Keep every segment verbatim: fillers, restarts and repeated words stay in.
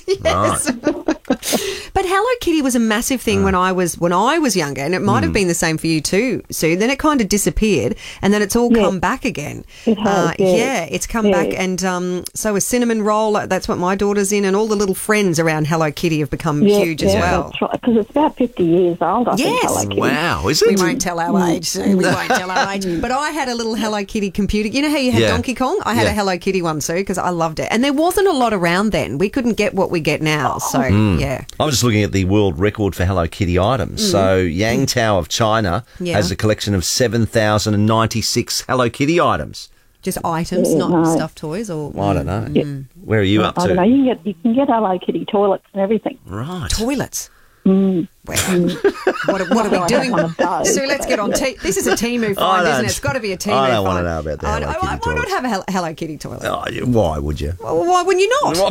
Yes. Right. But Hello Kitty was a massive thing uh. when I was when I was younger, and it might mm. have been the same for you too, Sue. Then it kind of disappeared, and then it's all yes. come back again. It has, uh, yes. Yeah, it's come yes. back, and um, so a cinnamon roll. That's what my daughter's in, and all the little friends around Hello Kitty have become yeah, huge yeah, as well. That's right, because it's about fifty years old. I yes. think Hello Kitty. Wow, is it? We won't tell our age. Sue. We won't tell our age. But I had a little Hello Kitty computer. You know how you had yeah. Donkey Kong? I had yeah. a Hello Kitty one, Sue, because I loved it. And there wasn't a lot around then. We couldn't get what we get now. So, mm. yeah. I'm just looking at the world record for Hello Kitty items. Mm. So, Yangtao of China yeah. has a collection of seven thousand ninety-six Hello Kitty items. Just items, yeah, not no. stuffed toys? Or well, I don't know. Mm. Where are you yeah, up I to? don't know. You can get, you can get Hello Kitty toilets and everything. Right. Toilets? Mm. Wow. what, are, what are we doing? So let's get on. T- this is a Temu find, isn't it? It's got to be a Temu find. I don't want to know about that. Oh, why, why not have a Hello, Hello Kitty toilet? Oh, why would you? Well, why wouldn't you not?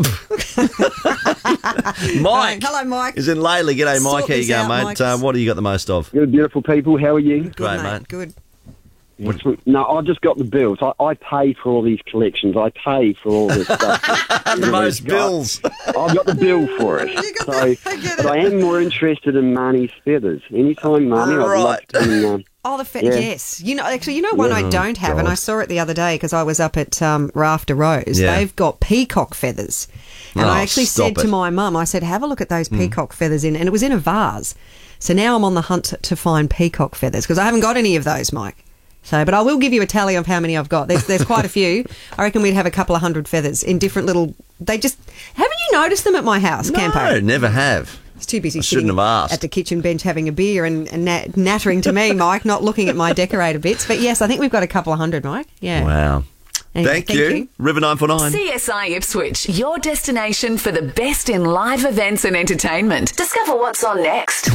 Mike. Hello, Mike. Is in Laley. G'day, Mike. How you going, mate? Uh, what do you got the most of? Good, beautiful people. How are you? Good, Great, mate. mate. Good. No, I just got the bills. I, I pay for all these collections. I pay for all this stuff. The most bills. I've got the bill for it. You got so, the, I get but it. I am more interested in Marnie's feathers. Anytime Marnie, I'd love Right. to. Um, Oh, the fe- Yeah. yes. You know, actually, you know one I don't have, and God. I saw it the other day because I was up at um, Rafter Rose. Yeah. They've got peacock feathers. And Oh, I actually stop said to it. my mum, I said, have a look at those peacock feathers in, and it was in a vase. So now I'm on the hunt to find peacock feathers because I haven't got any of those, Mike. So, but I will give you a tally of how many I've got. There's, there's quite a few. I reckon we'd have a couple of hundred feathers in different little. They just haven't you noticed them at my house, No, Campo? never have. It's too busy I shouldn't sitting have asked. at the kitchen bench having a beer and, and nat- nattering to me, Mike, not looking at my decorator bits. But yes, I think we've got a couple of hundred, Mike. Yeah. Wow. Anyway, thank, you. you. River nine four nine. C S I Ipswich, your destination for the best in live events and entertainment. Discover what's on next.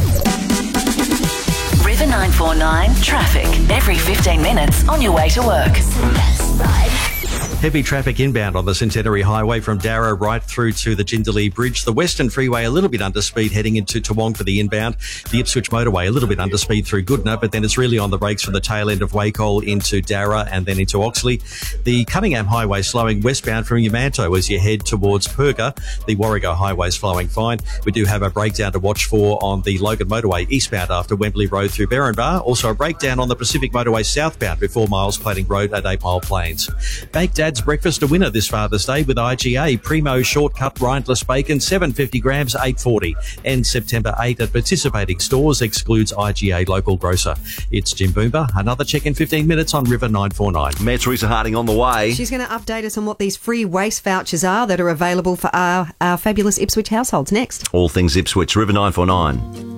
River nine four nine traffic. Every fifteen minutes on your way to work. Heavy traffic inbound on the Centenary Highway from Darra right through to the Jindalee Bridge. The Western Freeway a little bit under speed heading into Toowong for the inbound. The Ipswich Motorway a little bit under speed through Goodna, but then it's really on the brakes from the tail end of Wacol into Darra and then into Oxley. The Cunningham Highway slowing westbound from Yamanto as you head towards Perga. The Warrego Highway is flowing fine. We do have a breakdown to watch for on the Logan Motorway eastbound after Wembley Road through Berrinbar. Also a breakdown on the Pacific Motorway southbound before Miles Plating Road at Eight Mile Plains. Bake Dad's breakfast a winner this Father's Day with I G A. Primo shortcut rindless bacon, seven hundred fifty grams, eight forty. Ends September eighth at participating stores, excludes I G A local grocer. It's Jim Boomba. Another check in fifteen minutes on River nine four nine. Mayor Teresa Harding on the way. She's going to update us on what these free waste vouchers are that are available for our, our fabulous Ipswich households next. All things Ipswich, River nine four nine.